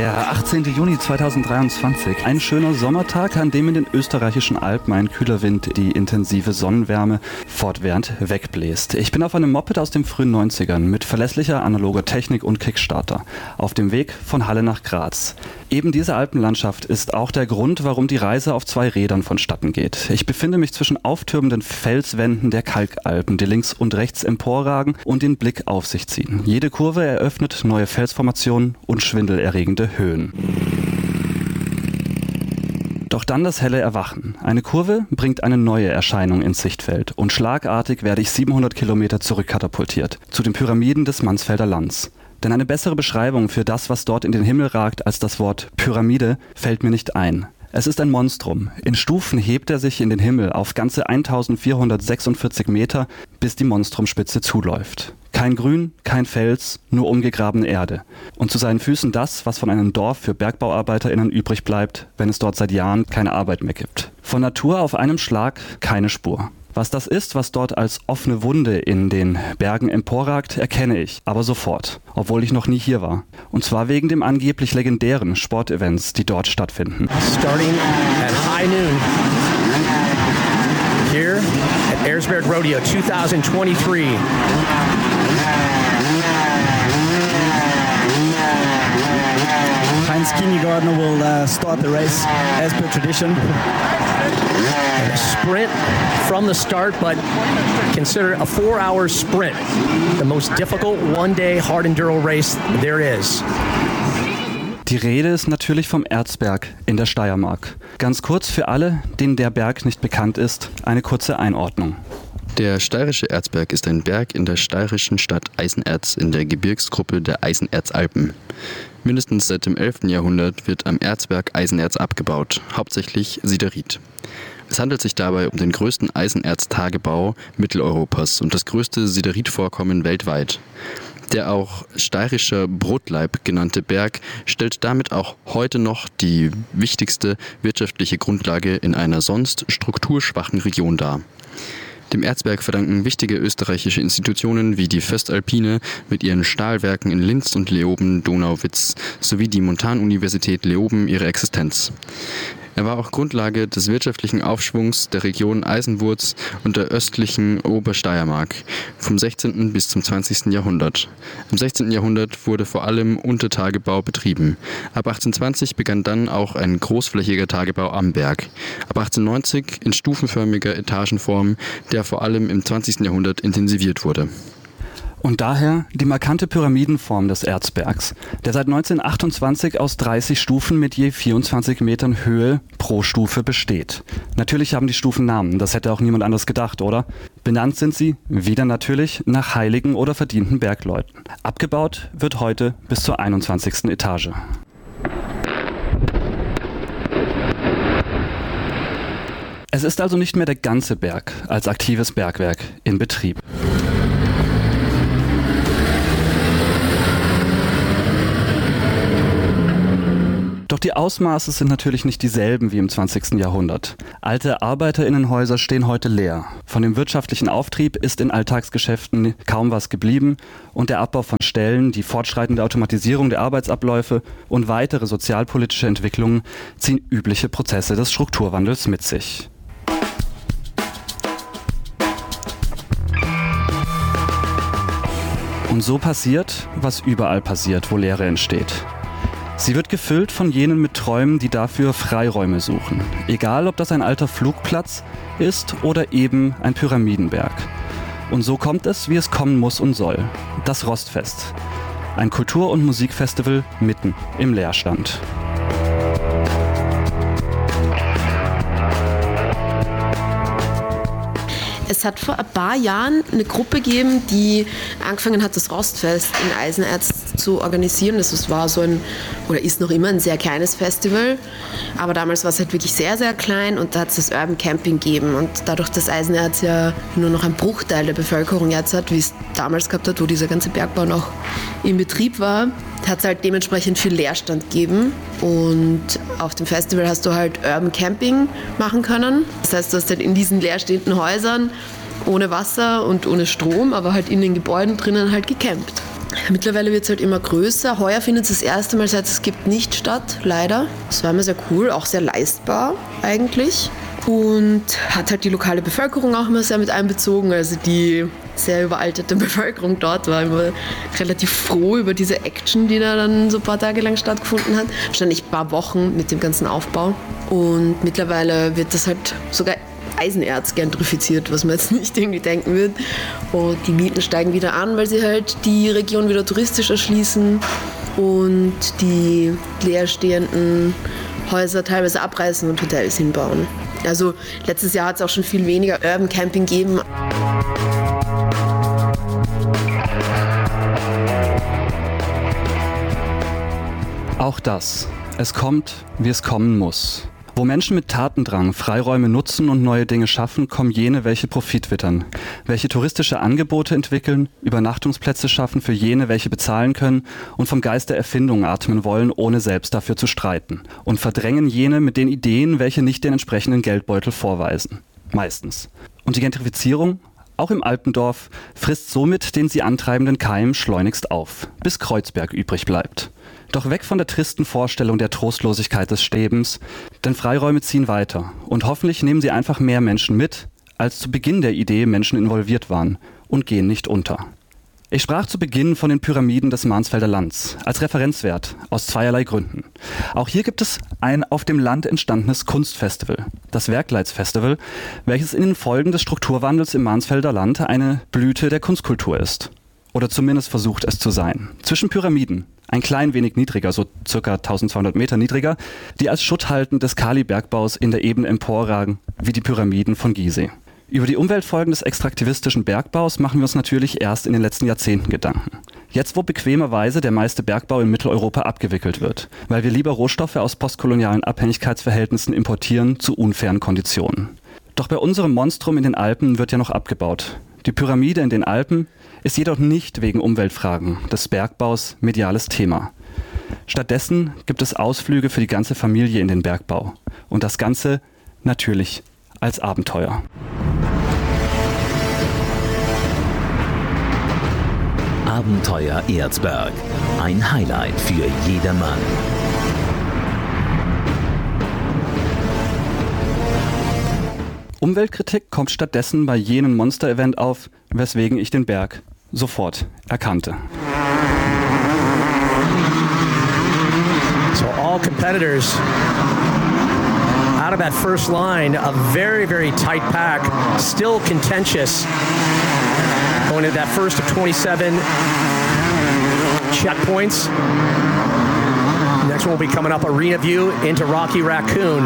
Der 18. Juni 2023, ein schöner Sommertag, an dem in den österreichischen Alpen ein kühler Wind die intensive Sonnenwärme fortwährend wegbläst. Ich bin auf einem Moped aus den frühen 90ern mit verlässlicher analoger Technik und Kickstarter auf dem Weg von Halle nach Graz. Eben diese Alpenlandschaft ist auch der Grund, warum die Reise auf 2 Rädern vonstatten geht. Ich befinde mich zwischen auftürmenden Felswänden der Kalkalpen, die links und rechts emporragen und den Blick auf sich ziehen. Jede Kurve eröffnet neue Felsformationen und schwindelerregende Höhen. Doch dann das helle Erwachen. Eine Kurve bringt eine neue Erscheinung ins Sichtfeld und schlagartig werde ich 700 Kilometer zurückkatapultiert, zu den Pyramiden des Mansfelder Lands. Denn eine bessere Beschreibung für das, was dort in den Himmel ragt, als das Wort Pyramide, fällt mir nicht ein. Es ist ein Monstrum. In Stufen hebt er sich in den Himmel auf ganze 1446 Meter, bis die Monstrumspitze zuläuft. Kein Grün, kein Fels, nur umgegrabene Erde. Und zu seinen Füßen das, was von einem Dorf für BergbauarbeiterInnen übrig bleibt, wenn es dort seit Jahren keine Arbeit mehr gibt. Von Natur auf einem Schlag keine Spur. Was das ist, was dort als offene Wunde in den Bergen emporragt, erkenne ich, aber sofort, obwohl ich noch nie hier war. Und zwar wegen dem angeblich legendären Sportevents, die dort stattfinden. Starting at high noon, here at Erzberg Rodeo 2023. Heinz Kindergartner will start the race as per tradition. A sprint from the start, but consider a 4-hour sprint the most difficult one-day hard enduro race there is. Die Rede ist natürlich vom Erzberg in der Steiermark. Ganz kurz für alle, denen der Berg nicht bekannt ist, eine kurze Einordnung. Der Steirische Erzberg ist ein Berg in der steirischen Stadt Eisenerz in der Gebirgsgruppe der Eisenerzalpen. Mindestens seit dem 11. Jahrhundert wird am Erzberg Eisenerz abgebaut, hauptsächlich Siderit. Es handelt sich dabei um den größten Eisenerztagebau Mitteleuropas und das größte Sideritvorkommen weltweit. Der auch Steirischer Brotleib genannte Berg stellt damit auch heute noch die wichtigste wirtschaftliche Grundlage in einer sonst strukturschwachen Region dar. Dem Erzberg verdanken wichtige österreichische Institutionen wie die Föstalpine mit ihren Stahlwerken in Linz und Leoben-Donauwitz sowie die Montanuniversität Leoben ihre Existenz. Er war auch Grundlage des wirtschaftlichen Aufschwungs der Region Eisenwurz und der östlichen Obersteiermark vom 16. bis zum 20. Jahrhundert. Im 16. Jahrhundert wurde vor allem Untertagebau betrieben. Ab 1820 begann dann auch ein großflächiger Tagebau am Berg. Ab 1890 in stufenförmiger Etagenform, der vor allem im 20. Jahrhundert intensiviert wurde. Und daher die markante Pyramidenform des Erzbergs, der seit 1928 aus 30 Stufen mit je 24 Metern Höhe pro Stufe besteht. Natürlich haben die Stufen Namen, das hätte auch niemand anders gedacht, oder? Benannt sind sie, wieder natürlich, nach heiligen oder verdienten Bergleuten. Abgebaut wird heute bis zur 21. Etage. Es ist also nicht mehr der ganze Berg als aktives Bergwerk in Betrieb. Doch die Ausmaße sind natürlich nicht dieselben wie im 20. Jahrhundert. Alte ArbeiterInnenhäuser stehen heute leer. Von dem wirtschaftlichen Auftrieb ist in Alltagsgeschäften kaum was geblieben und der Abbau von Stellen, die fortschreitende Automatisierung der Arbeitsabläufe und weitere sozialpolitische Entwicklungen ziehen übliche Prozesse des Strukturwandels mit sich. Und so passiert, was überall passiert, wo Leere entsteht. Sie wird gefüllt von jenen mit Träumen, die dafür Freiräume suchen. Egal, ob das ein alter Flugplatz ist oder eben ein Pyramidenberg. Und so kommt es, wie es kommen muss und soll. Das Rostfest. Ein Kultur- und Musikfestival mitten im Leerstand. Es hat vor ein paar Jahren eine Gruppe gegeben, die angefangen hat, das Rostfest in Eisenerz zu organisieren. Das war so ein, oder ist noch immer ein sehr kleines Festival, aber damals war es halt wirklich sehr, sehr klein und da hat es das Urban Camping gegeben. Und dadurch, dass Eisenerz ja nur noch ein Bruchteil der Bevölkerung jetzt hat, wie es damals gehabt hat, wo dieser ganze Bergbau noch in Betrieb war, hat es halt dementsprechend viel Leerstand gegeben. Und auf dem Festival hast du halt Urban Camping machen können. Das heißt, du hast halt in diesen leerstehenden Häusern ohne Wasser und ohne Strom, aber halt in den Gebäuden drinnen halt gecampt. Mittlerweile wird es halt immer größer. Heuer findet es das erste Mal, seit es gibt, nicht statt, leider. Das war immer sehr cool, auch sehr leistbar eigentlich. Und hat halt die lokale Bevölkerung auch immer sehr mit einbezogen. Also die sehr überalterte Bevölkerung dort war immer relativ froh über diese Action, die da dann so ein paar Tage lang stattgefunden hat. Wahrscheinlich ein paar Wochen mit dem ganzen Aufbau. Und mittlerweile wird das halt sogar Eisenerz gentrifiziert, was man jetzt nicht irgendwie denken wird. Und die Mieten steigen wieder an, weil sie halt die Region wieder touristisch erschließen und die leerstehenden Häuser teilweise abreißen und Hotels hinbauen. Also letztes Jahr hat es auch schon viel weniger Urban Camping gegeben. Auch das. Es kommt, wie es kommen muss. Wo Menschen mit Tatendrang Freiräume nutzen und neue Dinge schaffen, kommen jene, welche Profit wittern, welche touristische Angebote entwickeln, Übernachtungsplätze schaffen für jene, welche bezahlen können und vom Geist der Erfindung atmen wollen, ohne selbst dafür zu streiten, und verdrängen jene mit den Ideen, welche nicht den entsprechenden Geldbeutel vorweisen. Meistens. Und die Gentrifizierung, auch im Alpendorf, frisst somit den sie antreibenden Keim schleunigst auf, bis Kreuzberg übrig bleibt. Doch weg von der tristen Vorstellung der Trostlosigkeit des Strebens, denn Freiräume ziehen weiter und hoffentlich nehmen sie einfach mehr Menschen mit, als zu Beginn der Idee Menschen involviert waren, und gehen nicht unter. Ich sprach zu Beginn von den Pyramiden des Mansfelder Lands als Referenzwert aus zweierlei Gründen. Auch hier gibt es ein auf dem Land entstandenes Kunstfestival, das Werkleitsfestival, welches in den Folgen des Strukturwandels im Mansfelder Land eine Blüte der Kunstkultur ist. Oder zumindest versucht es zu sein. Zwischen Pyramiden, ein klein wenig niedriger, so circa 1200 Meter niedriger, die als Schutthalten des Kalibergbaus in der Ebene emporragen, wie die Pyramiden von Gizeh. Über die Umweltfolgen des extraktivistischen Bergbaus machen wir uns natürlich erst in den letzten Jahrzehnten Gedanken. Jetzt, wo bequemerweise der meiste Bergbau in Mitteleuropa abgewickelt wird, weil wir lieber Rohstoffe aus postkolonialen Abhängigkeitsverhältnissen importieren zu unfairen Konditionen. Doch bei unserem Monstrum in den Alpen wird ja noch abgebaut. Die Pyramide in den Alpen ist jedoch nicht wegen Umweltfragen des Bergbaus mediales Thema. Stattdessen gibt es Ausflüge für die ganze Familie in den Bergbau. Und das Ganze natürlich als Abenteuer. Abenteuer Erzberg. Ein Highlight für jedermann. Umweltkritik kommt stattdessen bei jenem Monster-Event auf, weswegen ich den Berg sofort erkannte. So all competitors out of that first line, a very, very tight pack, still contentious. Going into that first of 27 checkpoints. Next one will be coming up Arena View into Rocky Raccoon.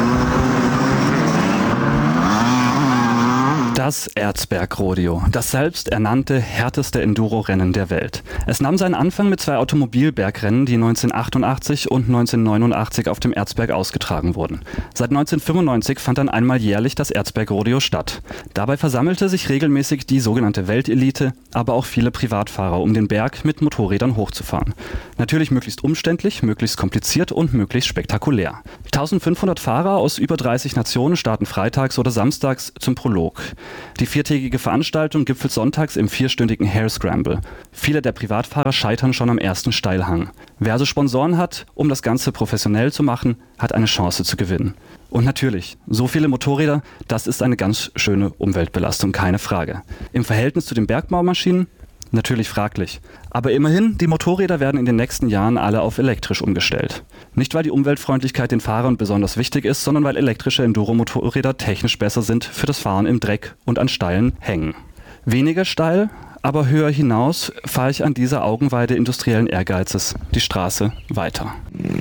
Das Erzberg-Rodeo, das selbsternannte härteste Enduro-Rennen der Welt. Es nahm seinen Anfang mit 2 Automobilbergrennen, die 1988 und 1989 auf dem Erzberg ausgetragen wurden. Seit 1995 fand dann einmal jährlich das Erzberg-Rodeo statt. Dabei versammelte sich regelmäßig die sogenannte Weltelite, aber auch viele Privatfahrer, um den Berg mit Motorrädern hochzufahren. Natürlich möglichst umständlich, möglichst kompliziert und möglichst spektakulär. 1500 Fahrer aus über 30 Nationen starten freitags oder samstags zum Prolog. Die 4-tägige Veranstaltung gipfelt sonntags im 4-stündigen Hare Scramble. Viele der Privatfahrer scheitern schon am ersten Steilhang. Wer also Sponsoren hat, um das Ganze professionell zu machen, hat eine Chance zu gewinnen. Und natürlich, so viele Motorräder, das ist eine ganz schöne Umweltbelastung, keine Frage. Im Verhältnis zu den Bergbaumaschinen? Natürlich fraglich. Aber immerhin, die Motorräder werden in den nächsten Jahren alle auf elektrisch umgestellt. Nicht, weil die Umweltfreundlichkeit den Fahrern besonders wichtig ist, sondern weil elektrische Enduro-Motorräder technisch besser sind für das Fahren im Dreck und an steilen Hängen. Weniger steil, aber höher hinaus fahre ich an dieser Augenweide industriellen Ehrgeizes die Straße weiter.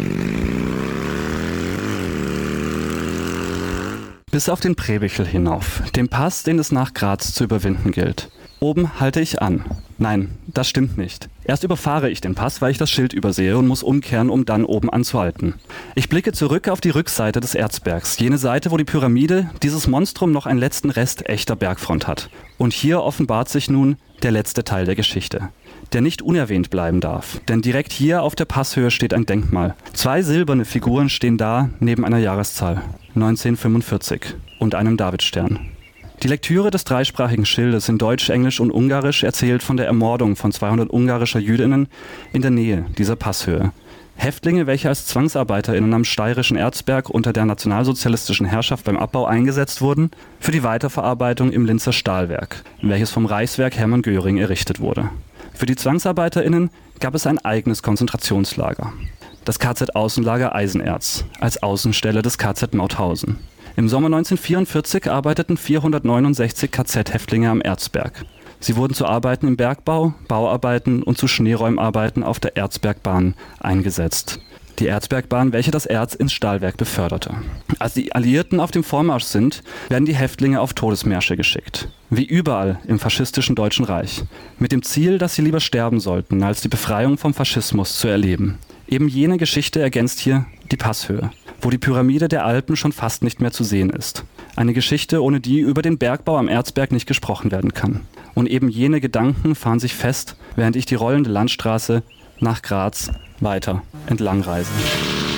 Bis auf den Prebichel hinauf, den Pass, den es nach Graz zu überwinden gilt. Oben halte ich an. Nein, das stimmt nicht. Erst überfahre ich den Pass, weil ich das Schild übersehe und muss umkehren, um dann oben anzuhalten. Ich blicke zurück auf die Rückseite des Erzbergs, jene Seite, wo die Pyramide, dieses Monstrum, noch einen letzten Rest echter Bergfront hat. Und hier offenbart sich nun der letzte Teil der Geschichte, der nicht unerwähnt bleiben darf. Denn direkt hier auf der Passhöhe steht ein Denkmal. 2 silberne Figuren stehen da neben einer Jahreszahl, 1945, und einem Davidstern. Die Lektüre des dreisprachigen Schildes in Deutsch, Englisch und Ungarisch erzählt von der Ermordung von 200 ungarischer Jüdinnen in der Nähe dieser Passhöhe. Häftlinge, welche als ZwangsarbeiterInnen am steirischen Erzberg unter der nationalsozialistischen Herrschaft beim Abbau eingesetzt wurden, für die Weiterverarbeitung im Linzer Stahlwerk, welches vom Reichswerk Hermann Göring errichtet wurde. Für die ZwangsarbeiterInnen gab es ein eigenes Konzentrationslager. Das KZ-Außenlager Eisenerz als Außenstelle des KZ Mauthausen. Im Sommer 1944 arbeiteten 469 KZ-Häftlinge am Erzberg. Sie wurden zu Arbeiten im Bergbau, Bauarbeiten und zu Schneeräumarbeiten auf der Erzbergbahn eingesetzt. Die Erzbergbahn, welche das Erz ins Stahlwerk beförderte. Als die Alliierten auf dem Vormarsch sind, werden die Häftlinge auf Todesmärsche geschickt. Wie überall im faschistischen Deutschen Reich. Mit dem Ziel, dass sie lieber sterben sollten, als die Befreiung vom Faschismus zu erleben. Eben jene Geschichte ergänzt hier die Passhöhe, wo die Pyramide der Alpen schon fast nicht mehr zu sehen ist. Eine Geschichte, ohne die über den Bergbau am Erzberg nicht gesprochen werden kann. Und eben jene Gedanken fahren sich fest, während ich die rollende Landstraße nach Graz weiter entlangreise.